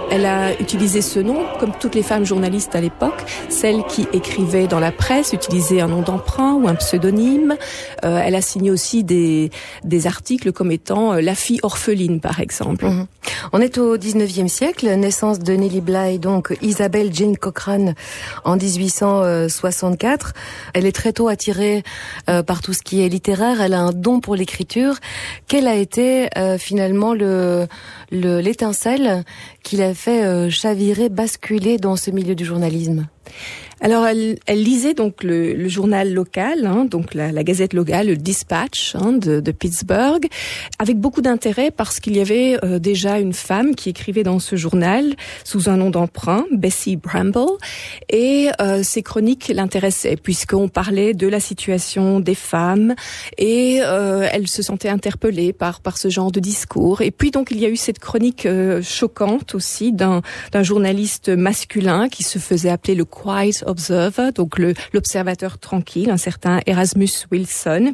Elle a utilisé ce nom, comme toutes les femmes journalistes à l'époque. Celles qui écrivaient dans la presse utilisaient un nom d'emprunt ou un pseudonyme. Elle a signé aussi des articles comme étant la fille orpheline, par exemple. Mmh. On est au 19e siècle, naissance de Nellie Bly, donc Isabelle Jane Cochrane en 1864. Elle est très tôt attirée par tout ce qui est littéraire. Elle a un don pour l'écriture. Quel a été finalement l'étincelle qui l'a fait chavirer, basculer dans ce milieu du journalisme? Alors, elle lisait donc le journal local, donc la gazette locale, le Dispatch de Pittsburgh, avec beaucoup d'intérêt parce qu'il y avait déjà une femme qui écrivait dans ce journal sous un nom d'emprunt, Bessie Bramble, et ses chroniques l'intéressaient puisqu'on parlait de la situation des femmes et elle se sentait interpellée par ce genre de discours. Et puis donc il y a eu cette chronique choquante aussi d'un journaliste masculin qui se faisait appeler le Quiet Observer, donc l'observateur tranquille, un certain Erasmus Wilson.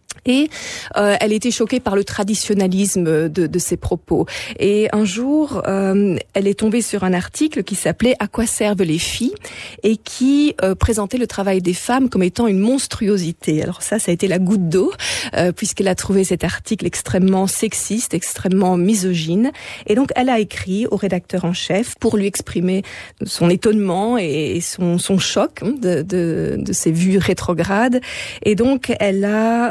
Et elle était choquée par le traditionnalisme de ses propos. Et un jour, elle est tombée sur un article qui s'appelait « À quoi servent les filles ?» et qui présentait le travail des femmes comme étant une monstruosité. Alors ça a été la goutte d'eau, puisqu'elle a trouvé cet article extrêmement sexiste, extrêmement misogyne. Et donc, elle a écrit au rédacteur en chef pour lui exprimer son étonnement et son choc de ces vues rétrogrades. Et donc, elle a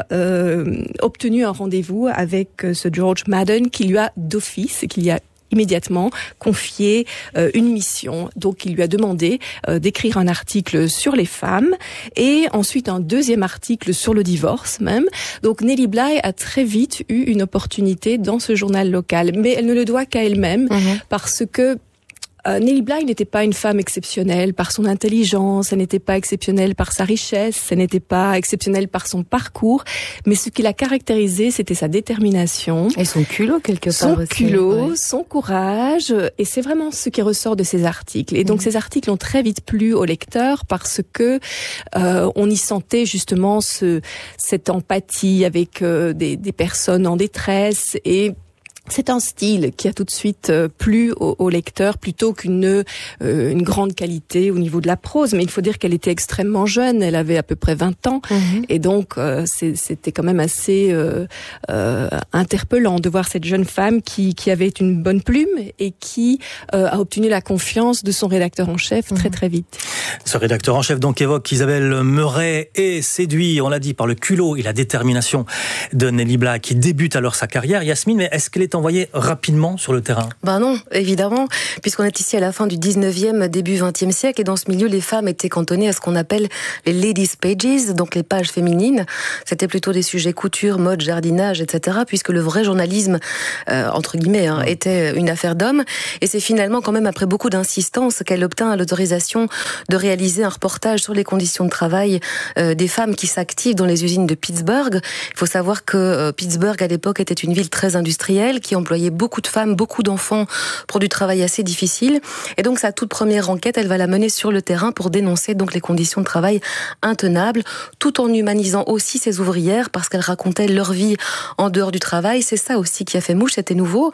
obtenu un rendez-vous avec ce George Madden qui lui a d'office, qui lui a immédiatement confié une mission. Donc, il lui a demandé d'écrire un article sur les femmes et ensuite un deuxième article sur le divorce même. Donc, Nellie Bly a très vite eu une opportunité dans ce journal local. Mais elle ne le doit qu'à elle-même parce que Nellie Bly n'était pas une femme exceptionnelle par son intelligence, elle n'était pas exceptionnelle par sa richesse, elle n'était pas exceptionnelle par son parcours, mais ce qui l'a caractérisée, c'était sa détermination. Et son culot, quelque part. Son culot, son courage, et c'est vraiment ce qui ressort de ses articles. Et donc ces articles ont très vite plu aux lecteurs parce que on y sentait justement cette empathie avec des personnes en détresse et c'est un style qui a tout de suite plu aux lecteurs plutôt qu'une grande qualité au niveau de la prose. Mais il faut dire qu'elle était extrêmement jeune, elle avait à peu près 20 ans. Et donc c'était quand même assez interpellant de voir cette jeune femme qui avait une bonne plume et qui a obtenu la confiance de son rédacteur en chef très très vite. Ce rédacteur en chef donc évoque Isabelle Murray est séduit, on l'a dit, par le culot et la détermination de Nellie Bly qui débute alors sa carrière. Yasmine, mais est-ce qu'elle est envoyée rapidement sur le terrain? Ben non, évidemment, puisqu'on est ici à la fin du 19e, début 20e siècle, et dans ce milieu, les femmes étaient cantonnées à ce qu'on appelle les ladies' pages, donc les pages féminines. C'était plutôt des sujets couture, mode, jardinage, etc., puisque le vrai journalisme, entre guillemets, était une affaire d'hommes. Et c'est finalement quand même après beaucoup d'insistance qu'elle obtint l'autorisation de réaliser un reportage sur les conditions de travail des femmes qui s'activent dans les usines de Pittsburgh. Il faut savoir que Pittsburgh, à l'époque, était une ville très industrielle, qui employait beaucoup de femmes, beaucoup d'enfants pour du travail assez difficile. Et donc, sa toute première enquête, elle va la mener sur le terrain pour dénoncer donc les conditions de travail intenables, tout en humanisant aussi ses ouvrières, parce qu'elles racontaient leur vie en dehors du travail. C'est ça aussi qui a fait mouche, c'était nouveau.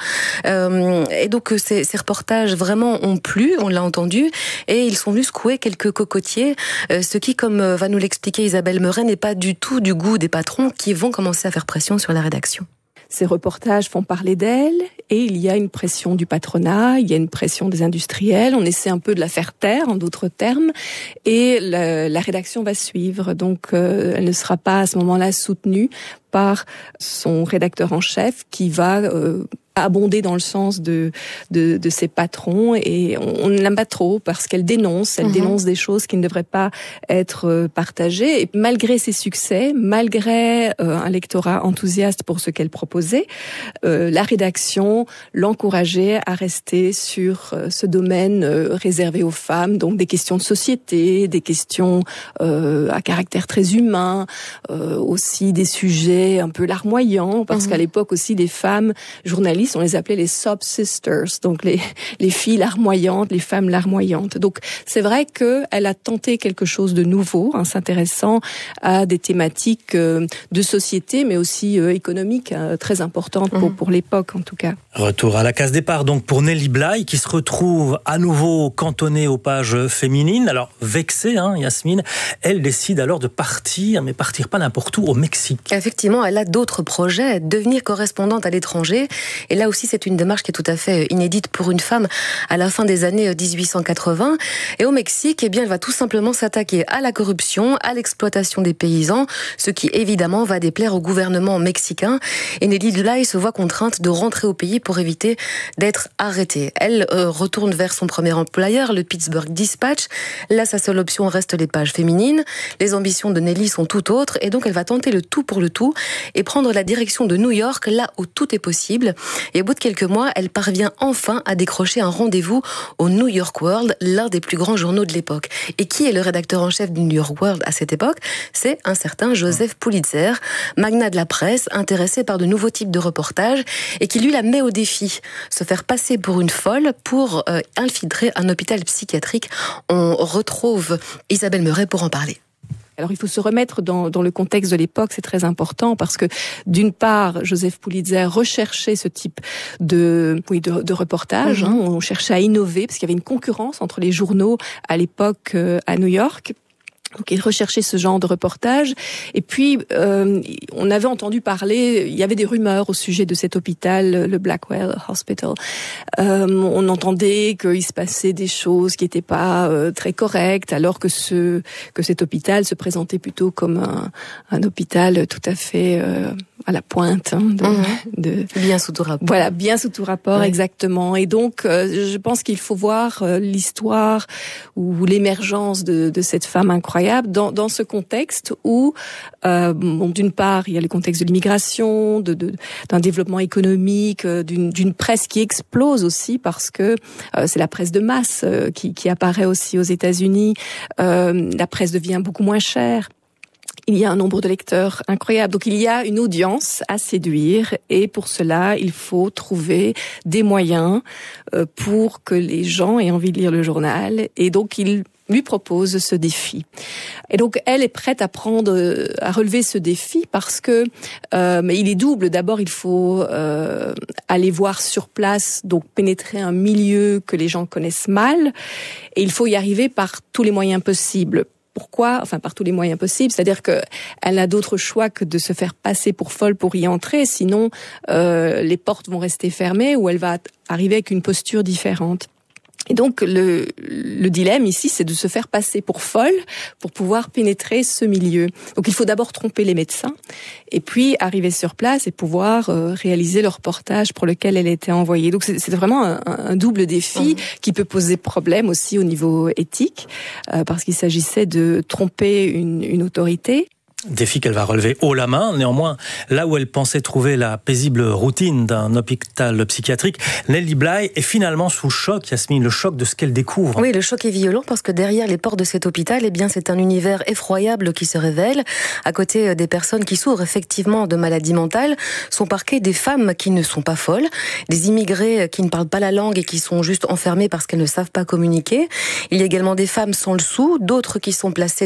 Et donc, ces reportages vraiment ont plu, on l'a entendu, et ils sont venus secouer quelques cocotiers, ce qui, comme va nous l'expliquer Isabelle Murray, n'est pas du tout du goût des patrons qui vont commencer à faire pression sur la rédaction. Ces reportages font parler d'elle et il y a une pression du patronat, il y a une pression des industriels. On essaie un peu de la faire taire, en d'autres termes, et la rédaction va suivre. Donc, elle ne sera pas à ce moment-là soutenue par son rédacteur en chef qui va abonder dans le sens de ses patrons, et on ne l'aime pas trop parce qu'elle dénonce des choses qui ne devraient pas être partagées. Et malgré ses succès, malgré un lectorat enthousiaste pour ce qu'elle proposait, la rédaction l'encourageait à rester sur ce domaine réservé aux femmes, donc des questions de société, des questions à caractère très humain, aussi des sujets dirait un peu larmoyant, parce qu'à l'époque aussi, des femmes journalistes, on les appelait les sob sisters, donc les filles larmoyantes, les femmes larmoyantes. Donc c'est vrai qu'elle a tenté quelque chose de nouveau, s'intéressant à des thématiques de société, mais aussi économiques, très importantes pour l'époque en tout cas. Retour à la case départ donc pour Nelly Bly, qui se retrouve à nouveau cantonnée aux pages féminines. Alors vexée, Yasmine, elle décide alors de partir, mais partir pas n'importe où, au Mexique. Effectivement, elle a d'autres projets, devenir correspondante à l'étranger. Et là aussi, c'est une démarche qui est tout à fait inédite pour une femme à la fin des années 1880. Et au Mexique, eh bien, elle va tout simplement s'attaquer à la corruption, à l'exploitation des paysans, ce qui évidemment va déplaire au gouvernement mexicain. Et Nelly Bly se voit contrainte de rentrer au pays pour éviter d'être arrêtée. Elle retourne vers son premier employeur, le Pittsburgh Dispatch. Là, sa seule option reste les pages féminines. Les ambitions de Nelly sont tout autres, et donc elle va tenter le tout pour le tout et prendre la direction de New York, là où tout est possible. Et au bout de quelques mois, elle parvient enfin à décrocher un rendez-vous au New York World, l'un des plus grands journaux de l'époque. Et qui est le rédacteur en chef du New York World à cette époque? C'est un certain Joseph Pulitzer, magnat de la presse, intéressé par de nouveaux types de reportages, et qui lui la met au défi, se faire passer pour une folle pour infiltrer un hôpital psychiatrique. On retrouve Isabelle Meuret pour en parler. Alors il faut se remettre dans le contexte de l'époque, c'est très important parce que d'une part, Joseph Pulitzer recherchait ce type de reportage, on cherchait à innover parce qu'il y avait une concurrence entre les journaux à l'époque à New York. Donc il recherchait ce genre de reportage. Et puis on avait entendu parler, il y avait des rumeurs au sujet de cet hôpital, le Blackwell Hospital. On entendait qu'il se passait des choses qui n'étaient pas très correctes, alors que cet hôpital se présentait plutôt comme un hôpital tout à fait à la pointe. Bien sous tout rapport. Voilà, bien sous tout rapport, exactement. Et donc je pense qu'il faut voir l'histoire ou l'émergence de cette femme incroyable dans ce contexte où, d'une part, il y a le contexte de l'immigration, d'un développement économique, d'une presse qui explose aussi parce que c'est la presse de masse qui apparaît aussi aux États-Unis. La presse devient beaucoup moins chère. Il y a un nombre de lecteurs incroyable. Donc il y a une audience à séduire et pour cela, il faut trouver des moyens pour que les gens aient envie de lire le journal. Et donc il lui propose ce défi. Et donc elle est prête à relever ce défi parce que mais il est double. D'abord, il faut aller voir sur place, donc pénétrer un milieu que les gens connaissent mal, et il faut y arriver par tous les moyens possibles. Pourquoi? Enfin, par tous les moyens possibles. C'est-à-dire que elle n'a d'autre choix que de se faire passer pour folle pour y entrer. Sinon, les portes vont rester fermées ou elle va arriver avec une posture différente. Et donc, le dilemme ici, c'est de se faire passer pour folle pour pouvoir pénétrer ce milieu. Donc, il faut d'abord tromper les médecins et puis arriver sur place et pouvoir réaliser le reportage pour lequel elle était envoyée. Donc, c'est vraiment un double défi qui peut poser problème aussi au niveau éthique parce qu'il s'agissait de tromper une autorité. Défi qu'elle va relever haut la main. Néanmoins, là où elle pensait trouver la paisible routine d'un hôpital psychiatrique, Nelly Bly est finalement sous choc, Yasmine, le choc de ce qu'elle découvre. Oui, le choc est violent parce que derrière les portes de cet hôpital, eh bien, c'est un univers effroyable qui se révèle. À côté des personnes qui souffrent effectivement de maladies mentales, sont parquées des femmes qui ne sont pas folles, des immigrés qui ne parlent pas la langue et qui sont juste enfermées parce qu'elles ne savent pas communiquer. Il y a également des femmes sans le sou, d'autres qui sont placées